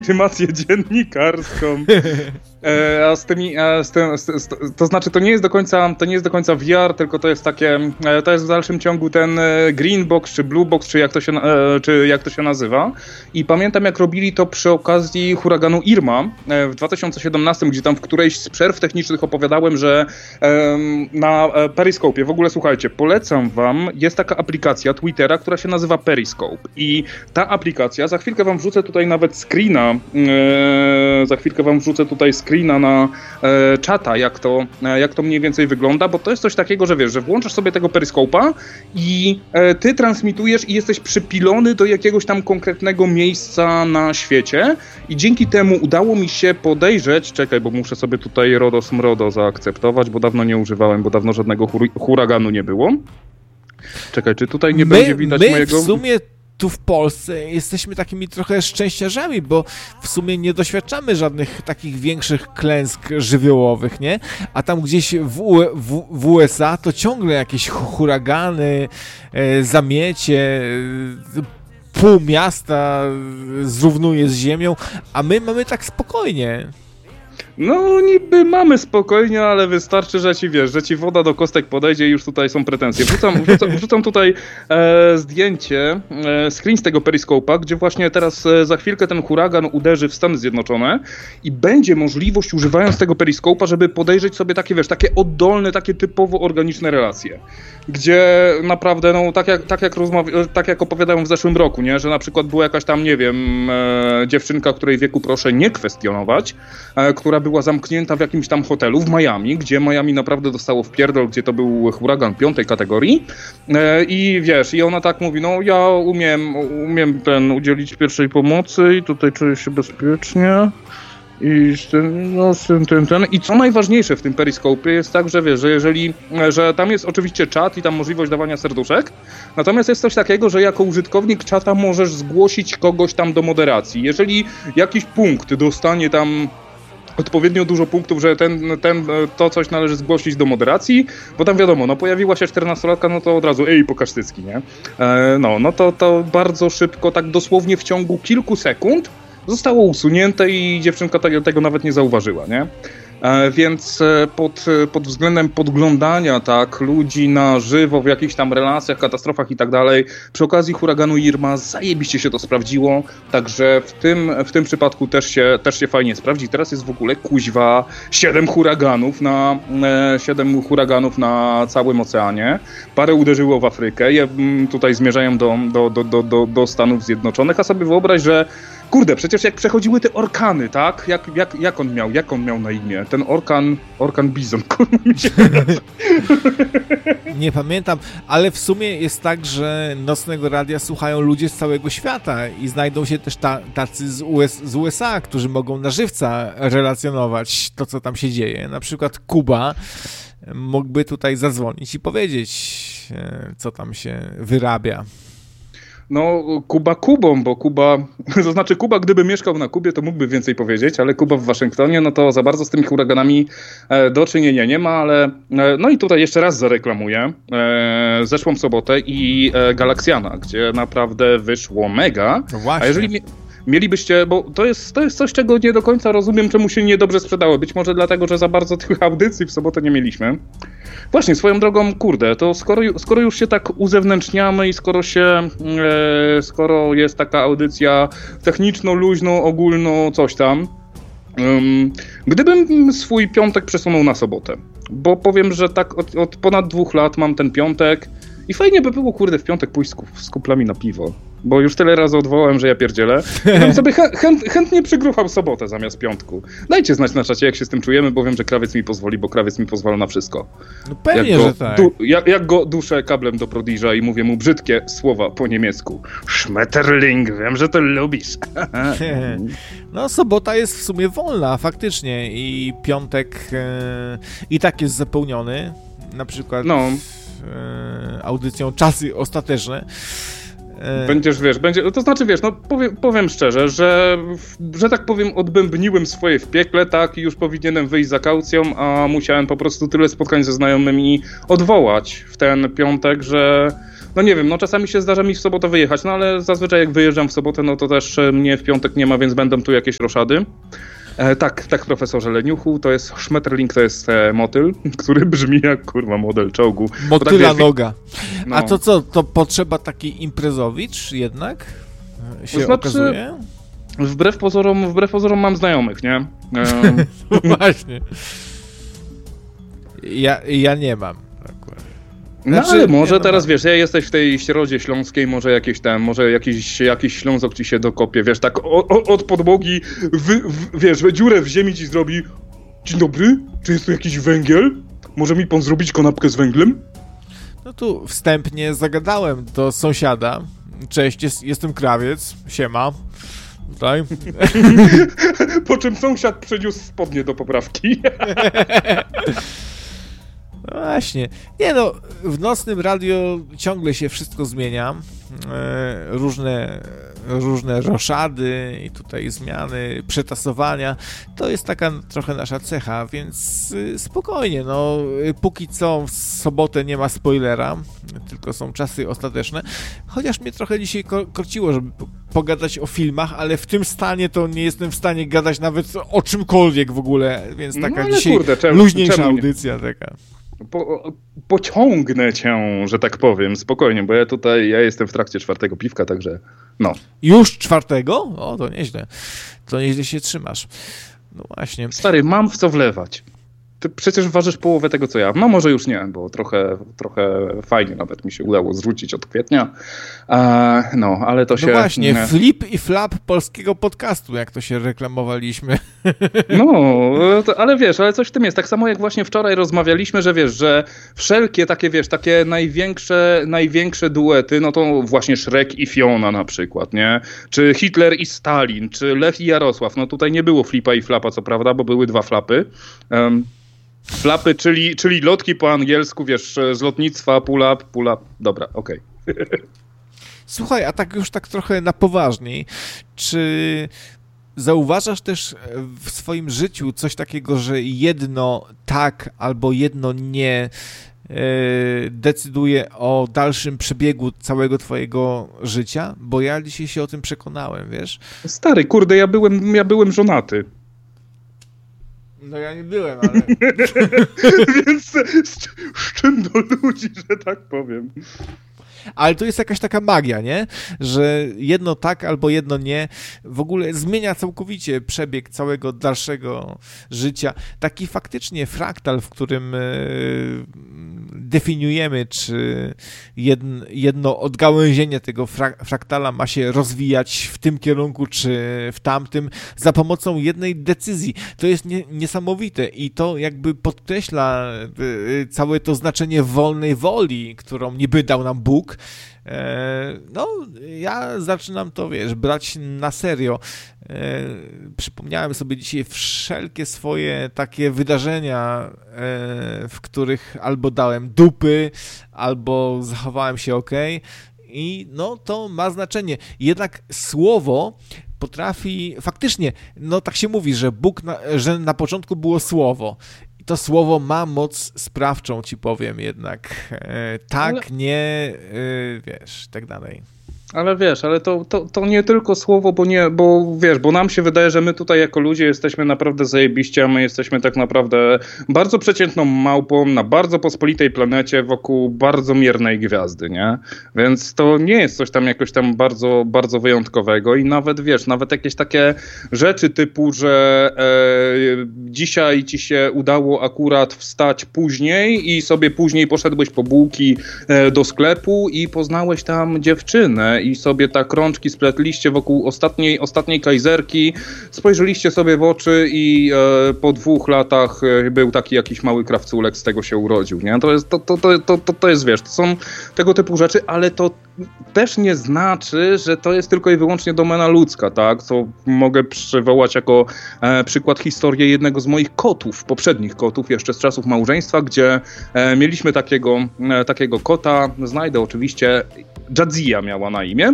legitymację dziennikarską. To znaczy, to nie jest do końca VR, tylko to jest to jest w dalszym ciągu ten green box, czy blue box, czy jak to się nazywa. I pamiętam, jak robili to przy okazji huraganu Irma w 2017, gdzie tam w którejś z przerw technicznych opowiadałem, że na Periscope, w ogóle słuchajcie, polecam wam, jest taka aplikacja Twittera, która się nazywa Periscope. I ta aplikacja, za chwilkę wam wrzucę tutaj nawet screena, na czata, jak to mniej więcej wygląda, bo to jest coś takiego, że wiesz, że włączasz sobie tego Periscope'a i ty transmitujesz i jesteś przypilony do jakiegoś tam konkretnego miejsca na świecie i dzięki temu udało mi się podejrzeć, czekaj, bo muszę sobie tutaj RODO Smrodo zaakceptować, bo dawno nie używałem, bo dawno żadnego huraganu nie było. Czekaj, czy tutaj nie będzie widać mojego... w sumie tu w Polsce jesteśmy takimi trochę szczęściarzami, bo w sumie nie doświadczamy żadnych takich większych klęsk żywiołowych, nie? A tam gdzieś w USA to ciągle jakieś huragany, zamiecie, pół miasta zrównuje z ziemią, a my mamy tak spokojnie. No niby mamy spokojnie, ale wystarczy, że ci woda do kostek podejdzie i już tutaj są pretensje. Wrzucam tutaj zdjęcie, screen z tego Periscope'a, gdzie właśnie teraz za chwilkę ten huragan uderzy w Stany Zjednoczone i będzie możliwość, używając tego Periscope'a, żeby podejrzeć sobie takie, wiesz, takie oddolne, takie typowo organiczne relacje. Gdzie naprawdę, no tak jak opowiadałem w zeszłym roku, nie, że na przykład była jakaś tam, nie wiem, dziewczynka, której wieku proszę nie kwestionować, która była zamknięta w jakimś tam hotelu w Miami, gdzie Miami naprawdę dostało w pierdol, gdzie to był huragan 5. kategorii i wiesz, i ona tak mówi, no ja umiem udzielić pierwszej pomocy i tutaj czuję się bezpiecznie. I co najważniejsze w tym Periscope'ie jest tak, że wiesz, że tam jest oczywiście czat i tam możliwość dawania serduszek, natomiast jest coś takiego, że jako użytkownik czata możesz zgłosić kogoś tam do moderacji. Jeżeli jakiś punkt dostanie tam odpowiednio dużo punktów, że to coś należy zgłosić do moderacji, bo tam wiadomo, no pojawiła się 14-latka, no to od razu pokaż cycki, nie? No to bardzo szybko, tak dosłownie w ciągu kilku sekund zostało usunięte i dziewczynka tego nawet nie zauważyła, nie? Więc pod względem podglądania tak ludzi na żywo w jakichś tam relacjach, katastrofach i tak dalej, przy okazji huraganu Irma zajebiście się to sprawdziło, także w tym przypadku też się fajnie sprawdzi. Teraz jest w ogóle kuźwa 7 huraganów na całym oceanie. Parę uderzyło w Afrykę, tutaj zmierzają do Stanów Zjednoczonych, a sobie wyobraź, że kurde, przecież jak przechodziły te orkany, tak? Jak on miał na imię? Ten orkan bizon, kurwa mi się... Nie pamiętam, ale w sumie jest tak, że Nocnego Radia słuchają ludzie z całego świata i znajdą się też tacy z USA, którzy mogą na żywca relacjonować to, co tam się dzieje. Na przykład Kuba mógłby tutaj zadzwonić i powiedzieć, co tam się wyrabia. No, Kuba Kubą, bo to znaczy Kuba, gdyby mieszkał na Kubie, to mógłby więcej powiedzieć, ale Kuba w Waszyngtonie, no to za bardzo z tymi huraganami do czynienia nie ma, ale no i tutaj jeszcze raz zareklamuję zeszłą sobotę i Galaksjana, gdzie naprawdę wyszło mega. No właśnie. A jeżeli mielibyście, bo to jest coś, czego nie do końca rozumiem, czemu się niedobrze sprzedało. Być może dlatego, że za bardzo tych audycji w sobotę nie mieliśmy. Właśnie, swoją drogą, kurde, to skoro już się tak uzewnętrzniamy i skoro jest taka audycja techniczno-luźno, ogólno coś tam, gdybym swój piątek przesunął na sobotę, bo powiem, że tak od ponad 2 lat mam ten piątek i fajnie by było, kurde, w piątek pójść z kuplami na piwo, bo już tyle razy odwołałem, że ja pierdzielę. Ja bym sobie chętnie przygruchał sobotę zamiast piątku. Dajcie znać na czacie, jak się z tym czujemy, bo wiem, że krawiec mi pozwoli, bo krawiec mi pozwala na wszystko. No pewnie, że tak. Jak go duszę kablem do Prodiża i mówię mu brzydkie słowa po niemiecku. Schmetterling, wiem, że to lubisz. No, sobota jest w sumie wolna, faktycznie, i piątek i tak jest zapełniony, na przykład audycją Czasy Ostateczne. To znaczy, powiem szczerze, że tak powiem, odbębniłem swoje w piekle, tak, i już powinienem wyjść za kaucją, a musiałem po prostu tyle spotkań ze znajomymi odwołać w ten piątek, że no nie wiem, no czasami się zdarza mi w sobotę wyjechać, no ale zazwyczaj jak wyjeżdżam w sobotę, no to też mnie w piątek nie ma, więc będą tu jakieś roszady. Tak, profesorze Leniuchu, to jest Schmetterling, to jest motyl, który brzmi jak kurwa model czołgu. Motyla tak, noga. No. A to co, to potrzeba taki imprezowicz jednak się okazuje? Wbrew pozorom mam znajomych, nie? Właśnie. Ja nie mam. No ale może teraz, wiesz, jesteś w tej Środzie Śląskiej, może jakiś Ślązok ci się dokopie, wiesz, tak od podłogi, wiesz, dziurę w ziemi ci zrobi. Dzień dobry, czy jest tu jakiś węgiel? Może mi pan zrobić kanapkę z węglem? No tu wstępnie zagadałem do sąsiada. Cześć, jestem krawiec, siema. Tutaj. Po czym sąsiad przyniósł spodnie do poprawki. No właśnie. Nie no, w nocnym radio ciągle się wszystko zmienia. Różne roszady i tutaj zmiany, przetasowania. To jest taka trochę nasza cecha, więc spokojnie, no póki co w sobotę nie ma spoilera, tylko są czasy ostateczne. Chociaż mnie trochę dzisiaj korciło, żeby pogadać o filmach, ale w tym stanie to nie jestem w stanie gadać nawet o czymkolwiek w ogóle, więc taka no, dzisiaj kurde, luźniejsza audycja taka. Pociągnę cię, że tak powiem, spokojnie, bo ja jestem w trakcie 4. piwka, także no. Już 4? O, to nieźle. To nieźle się trzymasz. No właśnie. Stary, mam w co wlewać. Ty przecież ważysz połowę tego, co ja. No może już nie, bo trochę fajnie nawet mi się udało zrzucić od kwietnia. No, ale to się... No właśnie, flip i flap polskiego podcastu, jak to się reklamowaliśmy. No, ale wiesz, ale coś w tym jest. Tak samo jak właśnie wczoraj rozmawialiśmy, że wiesz, że wszelkie takie, wiesz, takie największe duety, no to właśnie Shrek i Fiona na przykład, nie? Czy Hitler i Stalin, czy Lech i Jarosław. No tutaj nie było flipa i flapa, co prawda, bo były 2 flapy. Flapy, czyli lotki po angielsku, wiesz, z lotnictwa, pull up, dobra, okej. Słuchaj, a tak już tak trochę na poważniej, czy zauważasz też w swoim życiu coś takiego, że jedno tak albo jedno nie decyduje o dalszym przebiegu całego twojego życia? Bo ja dzisiaj się o tym przekonałem, wiesz? Stary, kurde, ja byłem żonaty. No ja nie byłem, ale... Więc z czym do ludzi, że tak powiem. Ale to jest jakaś taka magia, nie? Że jedno tak albo jedno nie w ogóle zmienia całkowicie przebieg całego dalszego życia. Taki faktycznie fraktal, w którym definiujemy, czy jedno odgałęzienie tego fraktala ma się rozwijać w tym kierunku, czy w tamtym, za pomocą jednej decyzji. To jest niesamowite i to jakby podkreśla całe to znaczenie wolnej woli, którą niby dał nam Bóg. No, ja zaczynam to, wiesz, brać na serio. Przypomniałem sobie dzisiaj wszelkie swoje takie wydarzenia, w których albo dałem dupy, albo zachowałem się okej. I no, to ma znaczenie. Jednak słowo potrafi, faktycznie, no tak się mówi, że że na początku było słowo. I to słowo ma moc sprawczą, ci powiem jednak. Tak, ale... nie, wiesz, tak dalej. Ale wiesz, ale to nie tylko słowo, bo nam się wydaje, że my tutaj jako ludzie jesteśmy naprawdę zajebiście, a my jesteśmy tak naprawdę bardzo przeciętną małpą na bardzo pospolitej planecie wokół bardzo miernej gwiazdy, nie? Więc to nie jest coś tam jakoś tam bardzo, bardzo wyjątkowego i nawet, wiesz, nawet jakieś takie rzeczy typu, że dzisiaj ci się udało akurat wstać później i sobie później poszedłeś po bułki do sklepu i poznałeś tam dziewczynę i sobie tak rączki spletliście wokół ostatniej kajzerki, spojrzeliście sobie w oczy i po 2 latach był taki jakiś mały krawculek, z tego się urodził, nie? To jest, wiesz, to są tego typu rzeczy, ale to też nie znaczy, że to jest tylko i wyłącznie domena ludzka, tak? Co mogę przywołać jako przykład historię jednego z moich kotów, poprzednich kotów, jeszcze z czasów małżeństwa, gdzie mieliśmy takiego kota, znajdę oczywiście, Jadzia miała na imię.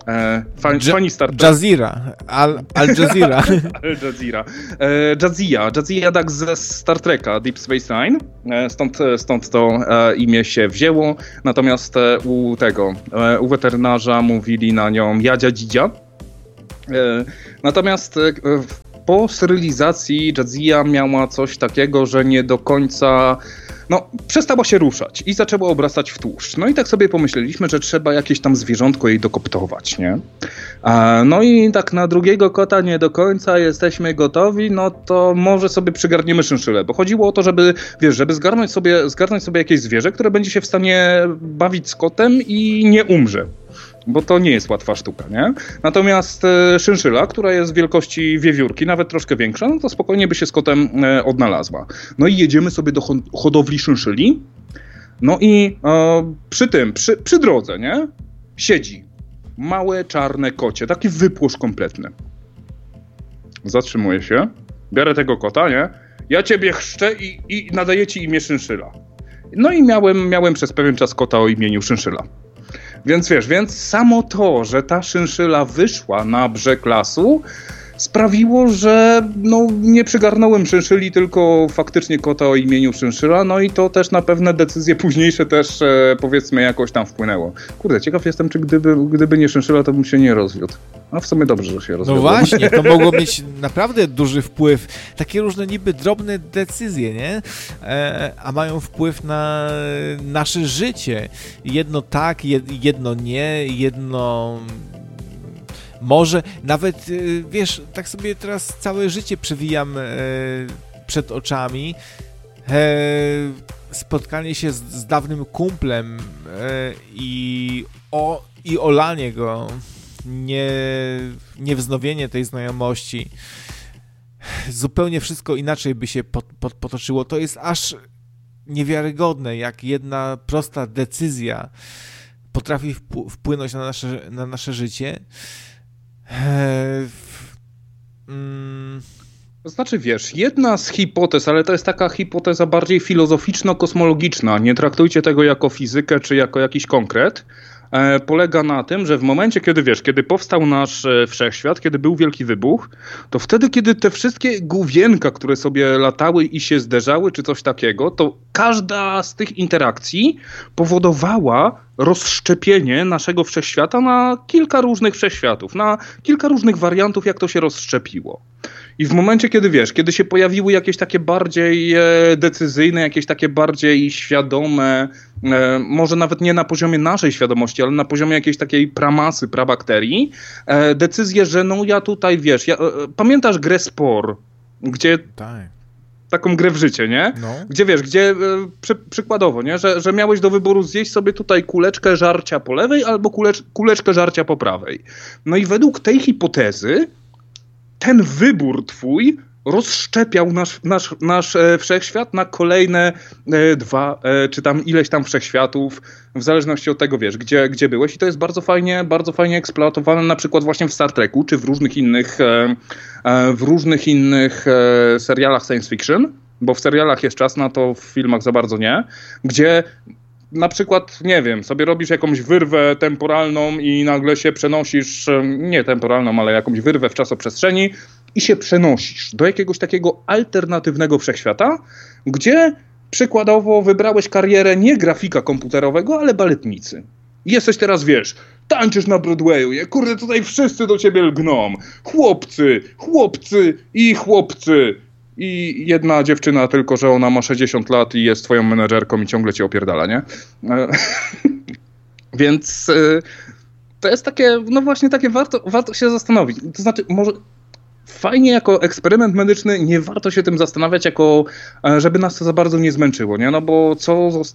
Fani Star Trek. Jazeera. Al Jazeera. Al Jazeera. Jadzia tak ze Star Treka, Deep Space Nine. Stąd to imię się wzięło. Natomiast u weterynarza mówili na nią Jadzia Dzidzia. Natomiast po sterylizacji Jadzia miała coś takiego, że nie do końca... przestała się ruszać i zaczęła obrastać w tłuszcz. No i tak sobie pomyśleliśmy, że trzeba jakieś tam zwierzątko jej dokoptować, nie? No i tak na drugiego kota nie do końca jesteśmy gotowi, no to może sobie przygarniemy szynszylę, bo chodziło o to, żeby zgarnąć sobie jakieś zwierzę, które będzie się w stanie bawić z kotem i nie umrze. Bo to nie jest łatwa sztuka, nie? Natomiast szynszyla, która jest wielkości wiewiórki, nawet troszkę większa, no to spokojnie by się z kotem odnalazła. No i jedziemy sobie do hodowli szynszyli. No i przy drodze, nie? Siedzi małe, czarne kocie, taki wypłosz kompletny. Zatrzymuję się, biorę tego kota, nie? Ja ciebie chrzczę i nadaję ci imię Szynszyla. No i miałem przez pewien czas kota o imieniu Szynszyla. Więc samo to, że ta szynszyla wyszła na brzeg lasu, sprawiło, że nie przygarnąłem szyszyli, tylko faktycznie kota o imieniu Szyszyla, no i to też na pewne decyzje późniejsze też powiedzmy jakoś tam wpłynęło. Kurde, ciekaw jestem, czy gdyby nie Szyszyla, to bym się nie rozwiódł. No w sumie dobrze, że się rozwiódł. No właśnie, to mogło mieć naprawdę duży wpływ. Takie różne niby drobne decyzje, nie? A mają wpływ na nasze życie. Jedno tak, jedno nie, jedno... Może nawet, wiesz, tak sobie teraz całe życie przewijam przed oczami. Spotkanie się z dawnym kumplem i olanie go, niewznowienie tej znajomości. Zupełnie wszystko inaczej by się potoczyło. To jest aż niewiarygodne, jak jedna prosta decyzja potrafi wpłynąć na nasze życie. To znaczy, wiesz, jedna z hipotez, ale to jest taka hipoteza bardziej filozoficzno-kosmologiczna, nie traktujcie tego jako fizykę czy jako jakiś konkret, polega na tym, że w momencie, kiedy powstał nasz wszechświat, kiedy był wielki wybuch, to wtedy, kiedy te wszystkie główienka, które sobie latały i się zderzały, czy coś takiego, to każda z tych interakcji powodowała rozszczepienie naszego wszechświata na kilka różnych wszechświatów, na kilka różnych wariantów, jak to się rozszczepiło. I w momencie, kiedy się pojawiły jakieś takie bardziej decyzyjne, jakieś takie bardziej świadome, może nawet nie na poziomie naszej świadomości, ale na poziomie jakiejś takiej pramasy, prabakterii, decyzje, że ja tutaj, pamiętasz grę Spore, gdzie... Tak. Taką grę w życie, nie? No. Gdzie przykładowo, nie? Że miałeś do wyboru zjeść sobie tutaj kuleczkę żarcia po lewej albo kuleczkę żarcia po prawej. No i według tej hipotezy ten wybór twój rozszczepiał nasz wszechświat na kolejne dwa, czy tam ileś tam wszechświatów, w zależności od tego, gdzie byłeś. I to jest bardzo fajnie eksploatowane na przykład właśnie w Star Treku, czy w różnych innych serialach science fiction, bo w serialach jest czas na to, w filmach za bardzo nie, gdzie na przykład, nie wiem, sobie robisz jakąś wyrwę temporalną i nagle się przenosisz, nie temporalną, ale jakąś wyrwę w czasoprzestrzeni i się przenosisz do jakiegoś takiego alternatywnego wszechświata, gdzie przykładowo wybrałeś karierę nie grafika komputerowego, ale baletnicy. I jesteś teraz, tańczysz na Broadwayu, kurde, tutaj wszyscy do ciebie lgną. Chłopcy i chłopcy. I jedna dziewczyna tylko, że ona ma 60 lat i jest twoją menedżerką i ciągle cię opierdala, nie? Więc to jest takie, właśnie takie, warto się zastanowić. To znaczy, może fajnie jako eksperyment medyczny, nie warto się tym zastanawiać, żeby nas to za bardzo nie zmęczyło, nie? No bo